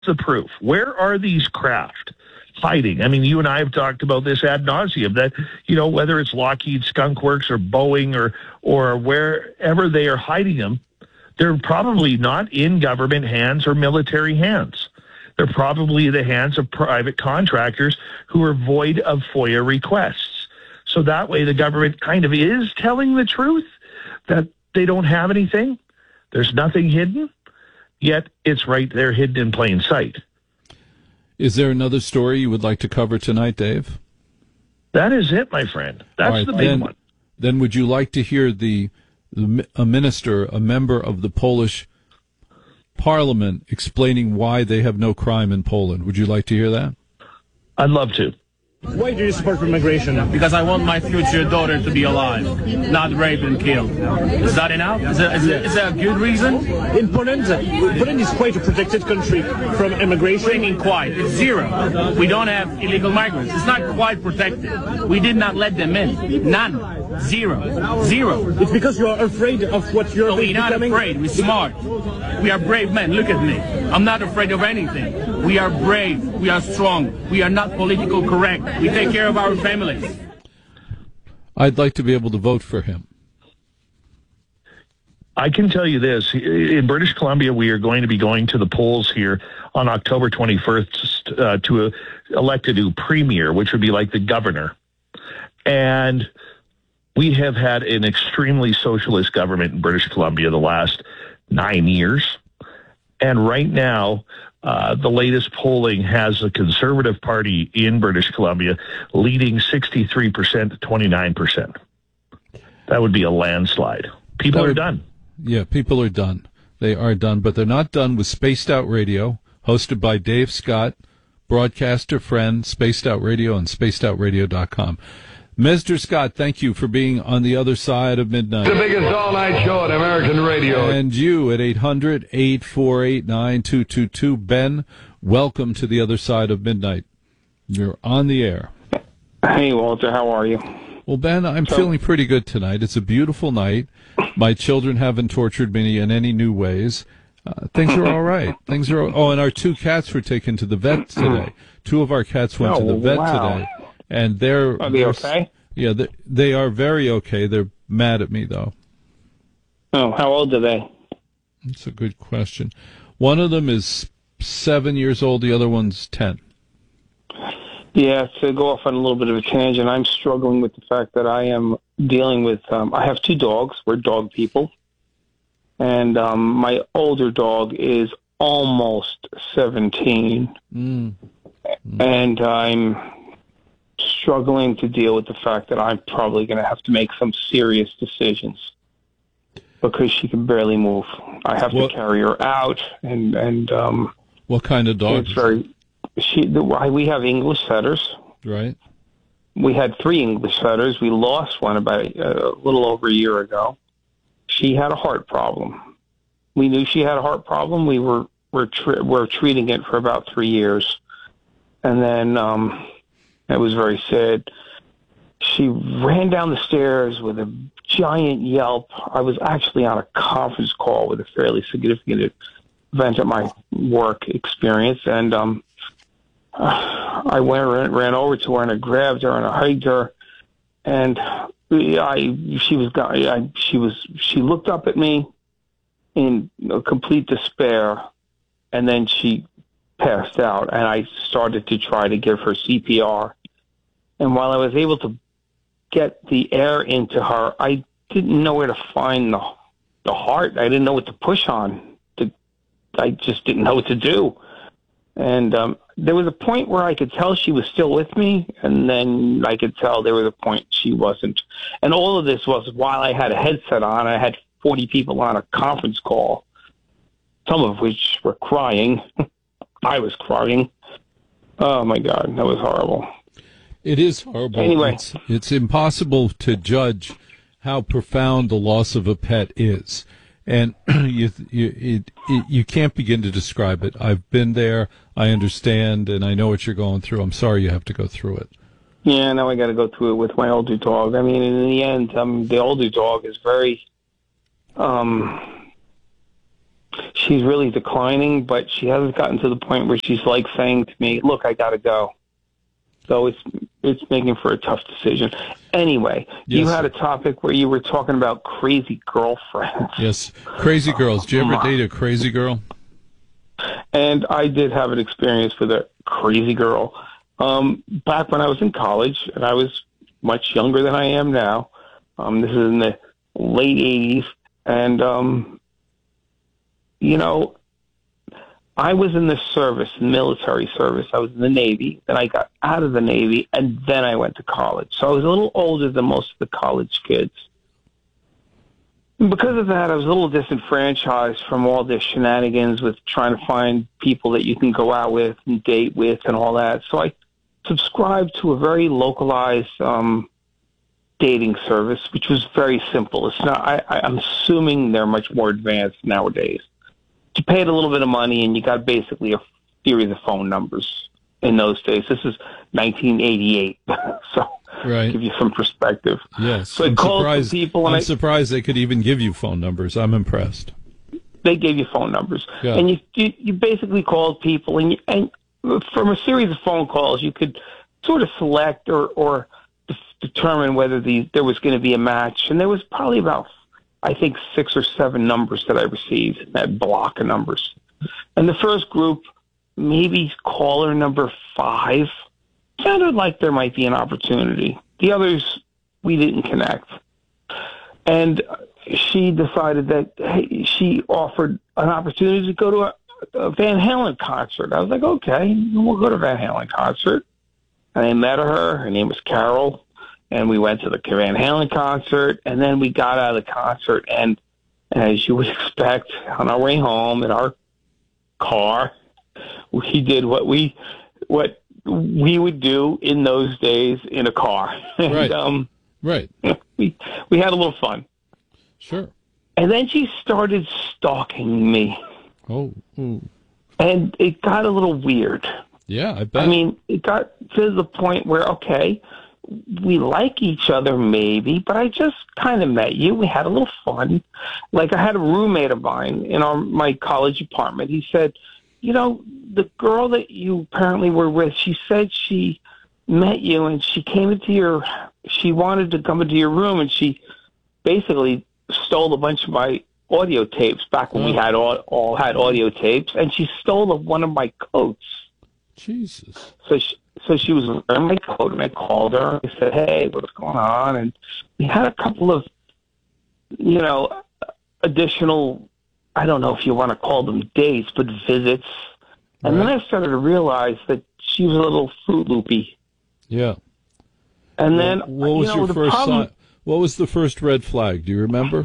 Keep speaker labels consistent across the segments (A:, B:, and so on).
A: the proof? Where are these craft hiding? I mean, you and I have talked about this ad nauseum, that, whether it's Lockheed Skunk Works or Boeing or wherever they are hiding them, they're probably not in government hands or military hands. They're probably in the hands of private contractors who are void of FOIA requests. So that way the government kind of is telling the truth that they don't have anything. There's nothing hidden, yet it's right there hidden in plain sight.
B: Is there another story you would like to cover tonight, Dave?
A: That is it, my friend. That's the big one.
B: Then would you like to hear a minister, a member of the Polish Parliament, explaining why they have no crime in Poland? Would you like to hear that?
A: I'd love to.
C: Why do you support immigration?
D: Because I want my future daughter to be alive, not raped and killed. Is that enough? Is that a good reason?
C: In Poland is quite a protected country from immigration.
D: Bringing quite. It's zero. We don't have illegal migrants. It's not quite protected. We did not let them in. None. Zero.
C: It's because you are afraid of what you're becoming?
D: We're not afraid. We're smart. We are brave men. Look at me. I'm not afraid of anything. We are brave. We are strong. We are not politically correct. We take care of our families.
B: I'd like to be able to vote for him.
A: I can tell you this. In British Columbia, we are going to be going to the polls here on October 21st to elect a new premier, which would be like the governor. And we have had an extremely socialist government in British Columbia the last 9 years. And right now, the latest polling has the Conservative Party in British Columbia leading 63% to 29%. That would be a landslide. People are done.
B: Yeah, people are done. They are done, but they're not done with Spaced Out Radio, hosted by Dave Scott, broadcaster friend, Spaced Out Radio and spacedoutradio.com. Mr. Scott, thank you for being on the other side of midnight.
E: The biggest all-night show on American radio.
B: And you at 800-848-9222. Ben, welcome to the other side of midnight. You're on the air.
F: Hey, Walter, how are you?
B: Well, Ben, I'm feeling pretty good tonight. It's a beautiful night. My children haven't tortured me in any new ways. Things are all right. And our 2 cats were taken to the vet today. 2 of our cats went to the vet today. And
F: are they okay?
B: Yeah, they are very okay. They're mad at me, though.
F: Oh, how old are they?
B: That's a good question. One of them is 7 years old. The other one's 10.
F: Yeah, to go off on a little bit of a tangent, I'm struggling with the fact that I am dealing with, I have 2 dogs. We're dog people. And my older dog is almost 17. And I'm struggling to deal with the fact that I'm probably going to have to make some serious decisions because she can barely move. I have to carry her out, and
B: what kind of dog?
F: We have English setters.
B: Right.
F: We had 3 English setters. We lost one about a little over a year ago. She had a heart problem. We knew she had a heart problem. We're treating it for about 3 years, and then it was very sad. She ran down the stairs with a giant yelp. I was actually on a conference call with a fairly significant event at my work experience, and I ran over to her and I grabbed her and I hugged her, and she looked up at me in complete despair, and then she passed out, and I started to try to give her CPR. And while I was able to get the air into her, I didn't know where to find the heart. I didn't know what to push on. I just didn't know what to do. And there was a point where I could tell she was still with me, and then I could tell there was a point she wasn't. And all of this was while I had a headset on. I had 40 people on a conference call, some of which were crying. I was crying. Oh, my God, that was horrible.
B: It is horrible.
F: Anyway.
B: It's impossible to judge how profound the loss of a pet is. And you can't begin to describe it. I've been there. I understand, and I know what you're going through. I'm sorry you have to go through it.
F: Yeah, now I got to go through it with my older dog. I mean, in the end, the older dog is very, she's really declining, but she hasn't gotten to the point where she's like saying to me, "Look, I got to go." So it's making for a tough decision. Anyway, you had a topic where you were talking about crazy girlfriends.
B: Yes, crazy girls. Did you ever date a crazy girl?
F: And I did have an experience with a crazy girl. Back when I was in college, and I was much younger than I am now. This is in the late 80s. And, I was in the service, military service. I was in the Navy. Then I got out of the Navy, and then I went to college. So I was a little older than most of the college kids. And because of that, I was a little disenfranchised from all the shenanigans with trying to find people that you can go out with and date with and all that. So I subscribed to a very localized dating service, which was very simple. It's not. I'm assuming they're much more advanced nowadays. You paid a little bit of money, and you got basically a series of phone numbers in those days. This is 1988, so
B: right.
F: Give you some perspective.
B: Yes,
F: so I called people.
B: I'm surprised they could even give you phone numbers. I'm impressed.
F: They gave you phone numbers,
B: yeah.
F: And you basically called people, and from a series of phone calls, you could sort of select or determine whether there was going to be a match. And there was probably about, I think, 6 or 7 numbers that I received in that block of numbers. And the first group, maybe caller number 5, sounded like there might be an opportunity. The others, we didn't connect. And she decided that she offered an opportunity to go to a Van Halen concert. I was like, okay, we'll go to a Van Halen concert. And I met her. Her name was Carol. And we went to the Van Halen concert. And then we got out of the concert. And as you would expect, on our way home in our car, we did what we would do in those days in a car.
B: Right.
F: And,
B: right.
F: We had a little fun.
B: Sure.
F: And then she started stalking me.
B: Oh. Ooh.
F: And it got a little weird.
B: Yeah, I bet.
F: I mean, it got to the point where, okay, we like each other maybe, but I just kind of met you. We had a little fun. Like, I had a roommate of mine in my college apartment. He said, the girl that you apparently were with, she said she met you and she wanted to come into your room, and she basically stole a bunch of my audio tapes back when we had all had audio tapes, and she stole one of my coats.
B: Jesus.
F: So she was wearing my coat, and I called her. I said, hey, what's going on? And we had a couple of, additional, I don't know if you want to call them dates, but visits. And then I started to realize that she was a little Fruit Loopy.
B: Yeah.
F: And then,
B: what was your first sign? What was the first red flag? Do you remember?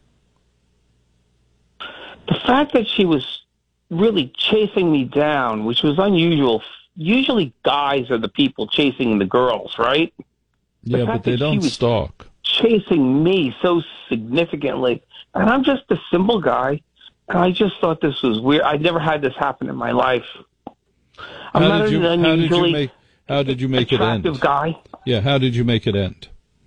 F: The fact that she was really chasing me down, which was unusual. Usually guys are the people chasing the girls, right?
B: Yeah, but they don't stalk.
F: Chasing me so significantly. And I'm just a simple guy. And I just thought this was weird. I'd never had this happen in my life. I'm not an unusually
B: how did you make it end?
F: Attractive guy.
B: Yeah, how did you make it end?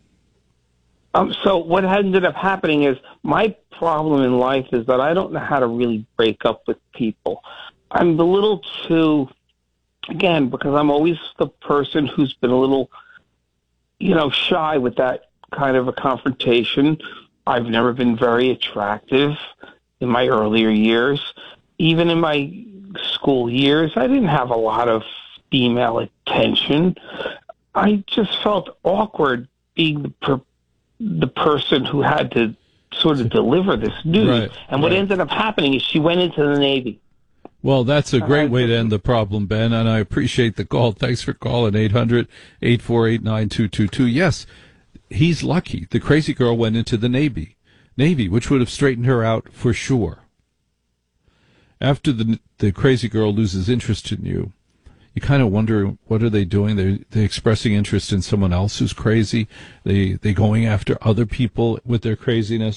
F: So what ended up happening is, my problem in life is that I don't know how to really break up with people. I'm a little too, again, because I'm always the person who's been a little, shy with that kind of a confrontation. I've never been very attractive in my earlier years. Even in my school years, I didn't have a lot of female attention. I just felt awkward being the person who had to sort of deliver this news.
B: Right,
F: and what ended up happening is she went into the Navy.
B: Well, that's a great way to end the problem, Ben, and I appreciate the call. Thanks for calling, 800-848-9222. Yes, he's lucky. The crazy girl went into the Navy, which would have straightened her out for sure. After the crazy girl loses interest in you, you kind of wonder, what are they doing? They're expressing interest in someone else who's crazy. They going after other people with their craziness.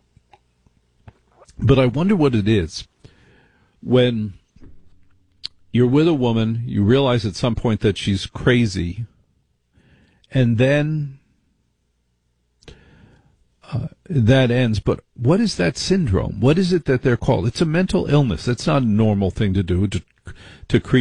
B: But I wonder what it is. When you're with a woman, you realize at some point that she's crazy, and then that ends. But what is that syndrome? What is it that they're called? It's a mental illness. That's not a normal thing to do, to